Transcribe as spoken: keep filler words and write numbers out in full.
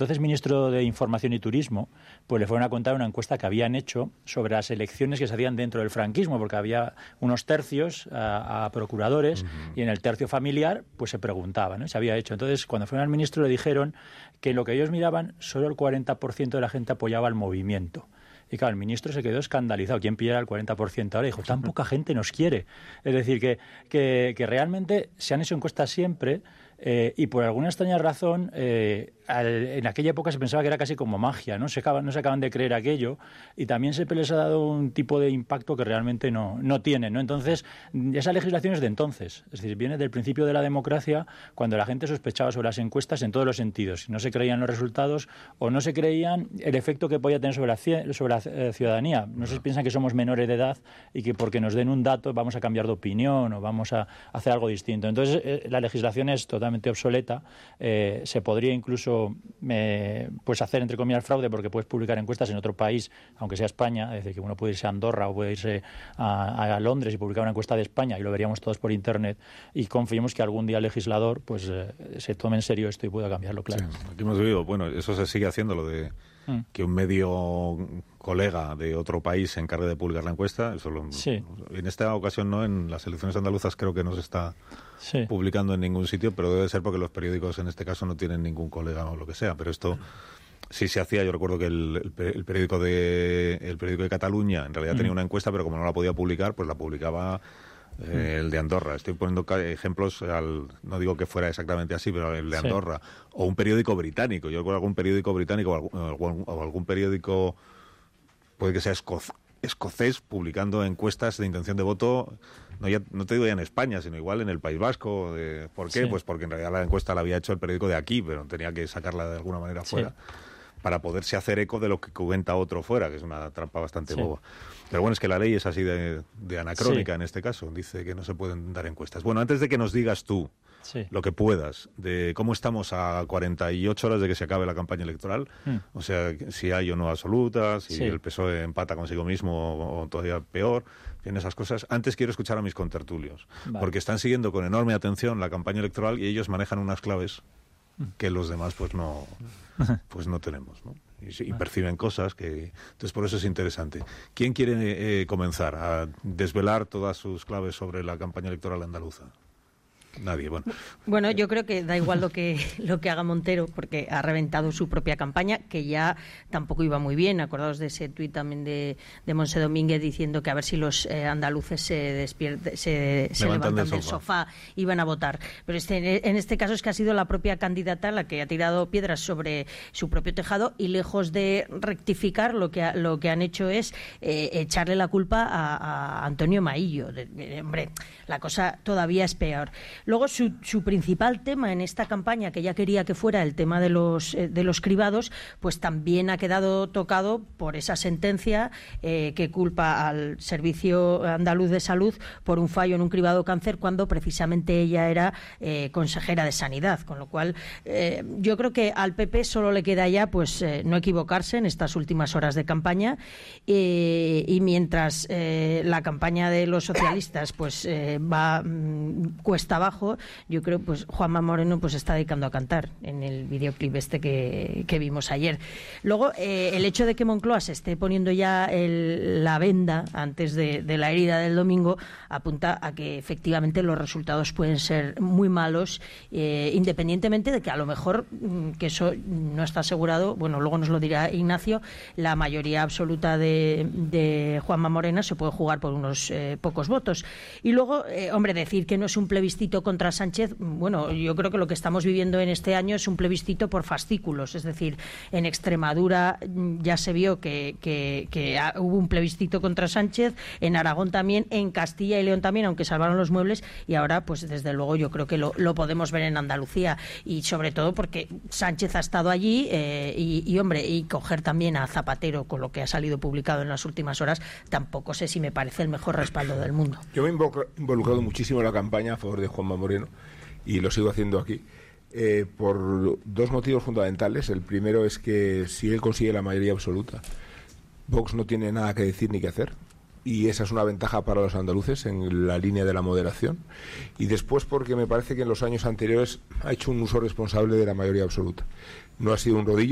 entonces ministro de Información y Turismo, pues le fueron a contar una encuesta que habían hecho sobre las elecciones que se hacían dentro del franquismo, porque había unos tercios a, a procuradores, uh-huh. y en el tercio familiar pues se preguntaba, ¿no? Se había hecho. Entonces, cuando fueron al ministro le dijeron que lo que ellos miraban, solo el cuarenta por ciento de la gente apoyaba al movimiento. Y claro, el ministro se quedó escandalizado. ¿Quién pillara el cuarenta por ciento? Ahora dijo, tan poca gente nos quiere. Es decir, que, que, que realmente se han hecho encuestas siempre, eh, y por alguna extraña razón, eh, al, en aquella época se pensaba que era casi como magia, ¿no? Se acaban, no se acaban de creer aquello, y también se les ha dado un tipo de impacto que realmente no, no tienen, ¿no? Entonces, esa legislación es de entonces. Es decir, viene del principio de la democracia, cuando la gente sospechaba sobre las encuestas en todos los sentidos. No se creían los resultados o no se creían el efecto que podía tener sobre la, sobre la eh, ciudadanía. No se piensan que somos menores de edad y que porque nos den un dato vamos a cambiar de opinión o vamos a hacer algo distinto. Entonces, eh, la legislación es totalmente obsoleta. Eh, se podría incluso eh, pues hacer, entre comillas, fraude, porque puedes publicar encuestas en otro país, aunque sea España. Es decir, que uno puede irse a Andorra o puede irse a, a Londres y publicar una encuesta de España y lo veríamos todos por Internet, y confiemos que algún día el legislador pues eh, se tome en serio esto y pueda cambiarlo, claro. Sí, aquí hemos visto, bueno, eso se sigue haciendo, lo de que un medio colega de otro país se encargue de publicar la encuesta. Eso lo, sí. En esta ocasión no, en las elecciones andaluzas creo que no se está sí. publicando en ningún sitio, pero debe ser porque los periódicos en este caso no tienen ningún colega o lo que sea, pero esto sí se hacía. Yo recuerdo que el, el, el periódico de el periódico de Cataluña en realidad mm. tenía una encuesta, pero como no la podía publicar, pues la publicaba Eh, el de Andorra. Estoy poniendo ejemplos, al, no digo que fuera exactamente así, pero el de Andorra. Sí. O un periódico británico. Yo recuerdo algún periódico británico o algún, o algún periódico, puede que sea esco, escocés, publicando encuestas de intención de voto, no, ya, no te digo ya en España, sino igual en el País Vasco. De, ¿Por qué? Sí. Pues porque en realidad la encuesta la había hecho el periódico de aquí, pero tenía que sacarla de alguna manera fuera. Sí. Para poderse hacer eco de lo que cuenta otro fuera, que es una trampa bastante sí. boba. Pero bueno, es que la ley es así de, de anacrónica sí. en este caso. Dice que no se pueden dar encuestas. Bueno, antes de que nos digas tú sí. lo que puedas de cómo estamos a cuarenta y ocho horas de que se acabe la campaña electoral, mm. o sea, si hay o no absolutas, si sí. el P S O E empata consigo mismo o, o todavía peor, en esas cosas. Antes quiero escuchar a mis contertulios, vale. porque están siguiendo con enorme atención la campaña electoral y ellos manejan unas claves que los demás pues no pues no tenemos, ¿no? Y, y perciben cosas que... Entonces, por eso es interesante. ¿Quién quiere eh, comenzar a desvelar todas sus claves sobre la campaña electoral andaluza? Nadie, bueno. Bueno, yo creo que da igual lo que lo que haga Montero, porque ha reventado su propia campaña, que ya tampoco iba muy bien. Acordaos de ese tuit también de, de Monse Domínguez diciendo que a ver si los eh, andaluces se despierten, se, se levantan del, del sofá y van a votar. Pero este, en este caso es que ha sido la propia candidata la que ha tirado piedras sobre su propio tejado, y lejos de rectificar, lo que ha, lo que han hecho es eh, echarle la culpa a, a Antonio Maillo. De, de, hombre, la cosa todavía es peor. Luego, su, su principal tema en esta campaña, que ella quería que fuera el tema de los eh, de los cribados, pues también ha quedado tocado por esa sentencia eh, que culpa al Servicio Andaluz de Salud por un fallo en un cribado cáncer, cuando precisamente ella era eh, consejera de Sanidad. Con lo cual, eh, yo creo que al P P solo le queda ya pues eh, no equivocarse en estas últimas horas de campaña, eh, y mientras eh, la campaña de los socialistas pues eh, va mm, cuesta abajo, yo creo pues Juanma Moreno pues está dedicando a cantar en el videoclip este que, que vimos ayer. Luego, eh, el hecho de que Moncloa se esté poniendo ya el, la venda antes de, de la herida del domingo apunta a que efectivamente los resultados pueden ser muy malos, eh, independientemente de que a lo mejor, que eso no está asegurado, bueno, luego nos lo dirá Ignacio, la mayoría absoluta de, de Juanma Moreno se puede jugar por unos eh, pocos votos. Y luego, eh, hombre, decir que no es un plebiscito contra Sánchez, bueno, yo creo que lo que estamos viviendo en este año es un plebiscito por fascículos. Es decir, en Extremadura ya se vio que, que, que hubo un plebiscito contra Sánchez, en Aragón también, en Castilla y León también, aunque salvaron los muebles, y ahora pues desde luego yo creo que lo, lo podemos ver en Andalucía, y sobre todo porque Sánchez ha estado allí, eh, y, y hombre, y coger también a Zapatero con lo que ha salido publicado en las últimas horas, tampoco sé si me parece el mejor respaldo del mundo. Yo me he involucrado muchísimo en la campaña a favor de Juanma Moreno, y lo sigo haciendo aquí, eh, por dos motivos fundamentales. El primero es que si él consigue la mayoría absoluta, Vox no tiene nada que decir ni que hacer, y esa es una ventaja para los andaluces en la línea de la moderación. Y después porque me parece que en los años anteriores ha hecho un uso responsable de la mayoría absoluta. No ha sido un rodillo.